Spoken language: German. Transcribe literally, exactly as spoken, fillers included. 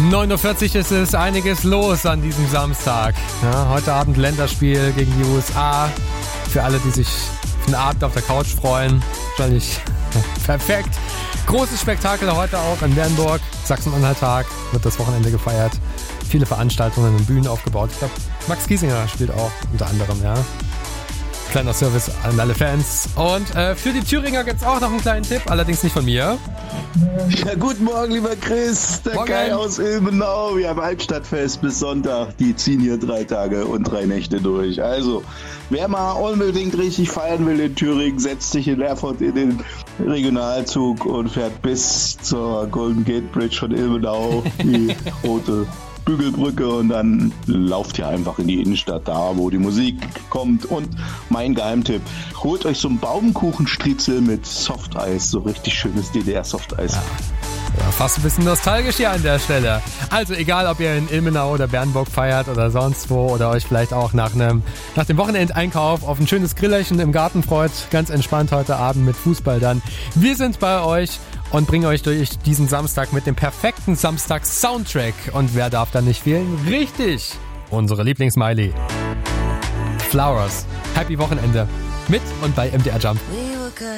neun Uhr vierzig ist es, einiges los an diesem Samstag. Ja, heute Abend Länderspiel gegen die U S A. Für alle, die sich auf den Abend auf der Couch freuen. Wahrscheinlich perfekt. Großes Spektakel heute auch in Bernburg. Sachsen-Anhalt-Tag wird das Wochenende gefeiert. Viele Veranstaltungen und Bühnen aufgebaut. Ich glaube, Max Giesinger spielt auch unter anderem, ja. Kleiner Service an alle Fans. Und äh, für die Thüringer gibt es auch noch einen kleinen Tipp, allerdings nicht von mir. Ja, guten Morgen, lieber Chris. Der Morgen. Kai aus Ilmenau. Wir haben Halbstadtfest bis Sonntag. Die ziehen hier drei Tage und drei Nächte durch. Also, wer mal unbedingt richtig feiern will in Thüringen, setzt sich in Erfurt in den Regionalzug und fährt bis zur Golden Gate Bridge von Ilmenau, die rote Bügelbrücke, und dann lauft ihr einfach in die Innenstadt, da wo die Musik kommt. Und mein Geheimtipp, holt euch so einen Baumkuchenstriezel mit Softeis, so richtig schönes D D R-Softeis. Ja. Ja, fast ein bisschen nostalgisch hier an der Stelle. Also egal, ob ihr in Ilmenau oder Bernburg feiert oder sonst wo oder euch vielleicht auch nach einem nach dem Wochenendeinkauf auf ein schönes Grillerchen im Garten freut, ganz entspannt heute Abend mit Fußball dann. Wir sind bei euch und bringen euch durch diesen Samstag mit dem perfekten Samstags-Soundtrack. Und wer darf da nicht fehlen? Richtig! Unsere Lieblings-Miley. Flowers. Happy Wochenende. Mit und bei M D R Jump.